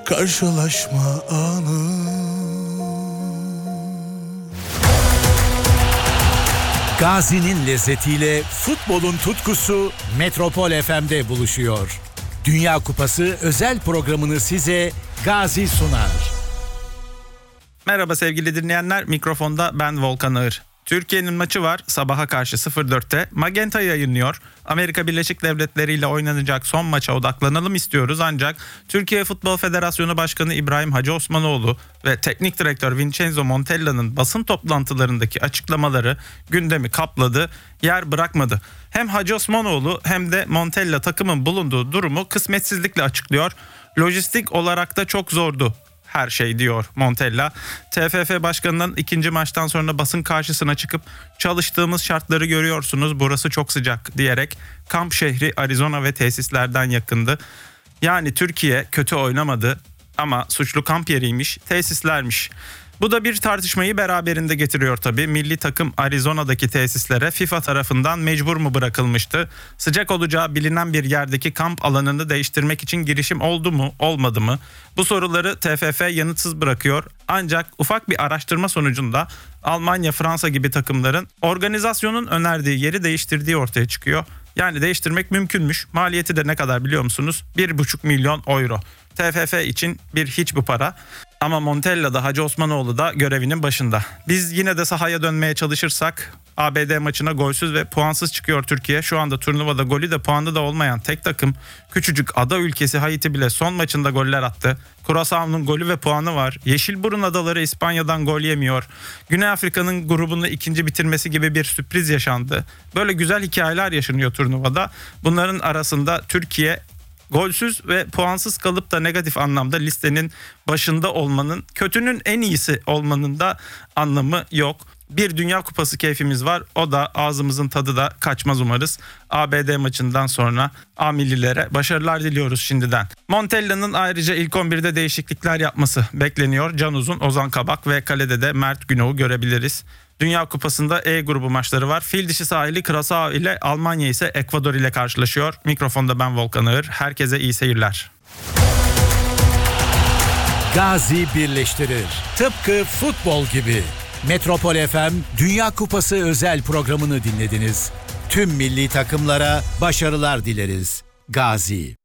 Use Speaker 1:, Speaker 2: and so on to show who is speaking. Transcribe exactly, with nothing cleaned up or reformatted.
Speaker 1: karşılaşma anı.
Speaker 2: Gazi'nin lezzetiyle futbolun tutkusu Metropol F M'de buluşuyor. Dünya Kupası özel programını size Gazi sunar.
Speaker 3: Merhaba sevgili dinleyenler, mikrofonda ben Volkan Ağır. Türkiye'nin maçı var sabaha karşı sıfır dörtte. Magenta yayınlıyor. Amerika Birleşik Devletleri ile oynanacak son maça odaklanalım istiyoruz ancak Türkiye Futbol Federasyonu Başkanı İbrahim Hacı Osmanoğlu ve Teknik Direktör Vincenzo Montella'nın basın toplantılarındaki açıklamaları gündemi kapladı, yer bırakmadı. Hem Hacı Osmanoğlu hem de Montella takımın bulunduğu durumu kısmetsizlikle açıklıyor. Lojistik olarak da çok zordu her şey diyor Montella. T F F Başkanı'nın ikinci maçtan sonra basın karşısına çıkıp çalıştığımız şartları görüyorsunuz, burası çok sıcak diyerek kamp şehri Arizona ve tesislerden yakındı. Yani Türkiye kötü oynamadı ama suçlu kamp yeriymiş, tesislermiş. Bu da bir tartışmayı beraberinde getiriyor tabii. Milli takım Arizona'daki tesislere FIFA tarafından mecbur mu bırakılmıştı? Sıcak olacağı bilinen bir yerdeki kamp alanını değiştirmek için girişim oldu mu, olmadı mı? Bu soruları T F F yanıtsız bırakıyor. Ancak ufak bir araştırma sonucunda Almanya, Fransa gibi takımların organizasyonun önerdiği yeri değiştirdiği ortaya çıkıyor. Yani değiştirmek mümkünmüş. Maliyeti de ne kadar biliyor musunuz? bir buçuk milyon euro. T F F için bir hiç bu para. Ama Montella da Hacı Osmanoğlu da görevinin başında. Biz yine de sahaya dönmeye çalışırsak A B D maçına golsüz ve puansız çıkıyor Türkiye. Şu anda turnuvada golü de puanı da olmayan tek takım. Küçücük ada ülkesi Haiti bile son maçında goller attı. Curaçao'nun golü ve puanı var. Yeşilburun adaları İspanya'dan gol yemiyor. Güney Afrika'nın grubunu ikinci bitirmesi gibi bir sürpriz yaşandı. Böyle güzel hikayeler yaşanıyor turnuvada. Bunların arasında Türkiye golsüz ve puansız kalıp da negatif anlamda listenin başında olmanın, kötünün en iyisi olmanın da anlamı yok. Bir Dünya Kupası keyfimiz var. O da ağzımızın tadı da kaçmaz umarız. A B D maçından sonra A millilere başarılar diliyoruz şimdiden. Montella'nın ayrıca ilk on birde değişiklikler yapması bekleniyor. Can Uzun, Ozan Kabak ve kalede de Mert Günok'u görebiliriz. Dünya Kupası'nda E grubu maçları var. Fil dişi sahili Curaçao ile, Almanya ise Ekvador ile karşılaşıyor. Mikrofonda ben Volkan Ağır. Herkese iyi seyirler.
Speaker 2: Gazi birleştirir. Tıpkı futbol gibi. Metropol F M Dünya Kupası özel programını dinlediniz. Tüm milli takımlara başarılar dileriz. Gazi.